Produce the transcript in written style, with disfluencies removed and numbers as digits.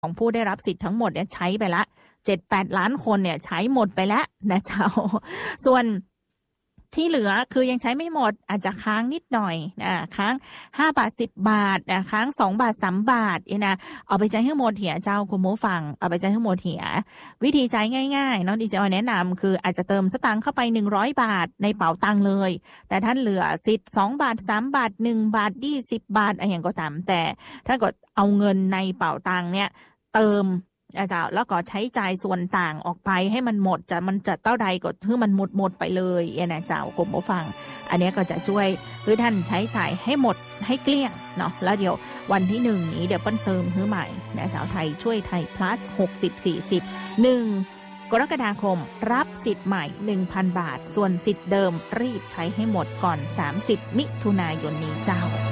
ของผู้ได้รับสิทธิ์ทั้งหมดเนี่ยใช้ไปละ 7-8 ล้านคนเนี่ยใช้หมดไปแล้วนะเจ้าส่วนที่เหลือคือยังใช้ไม่หมดอาจจะค้างนิดหน่อยค้าง5 บาท 10 บาทค้าง2 บาท 3 บาทนะเอาไปจ่ายให้หมดเหียเจ้าคุณผู้ฟังเอาไปจ่ายให้หมดเหียวิธีจ่ายง่ายๆเนาะดิฉันแนะนำคืออาจจะเติมสตางค์เข้าไป100 บาทในเป๋าตังค์เลยแต่ท่านเหลือสิทธิ์2 บาท 3 บาท 1 บาท20 บาทอะไรอย่างก็ตามแต่ถ้าก็เอาเงินในเป๋าตังค์เนี่ยเติมอาจารย์แล้วก็ใช้จ่ายส่วนต่างออกไปให้มันหมดมันจะเท่าใดก็คือมันหมดไปเลยนะเจ้าคุณผู้ฟังอันนี้ก็จะช่วยคือท่านใช้จ่ายให้หมดให้เกลี้ยงเนาะแล้วเดี๋ยววันที่1นี้เดี๋ยวเปิ้ลเติมให้ใหม่นะเจ้าไทยช่วยไทย plus 60-40 1 กรกฎาคมรับสิทธิ์ใหม่ 1,000 บาทส่วนสิทธิ์เดิมรีบใช้ให้หมดก่อน30 มิถุนายนนี้เจ้า